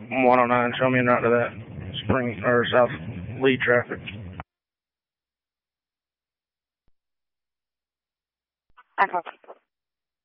109, show me a route to that spring or south lead traffic. Okay.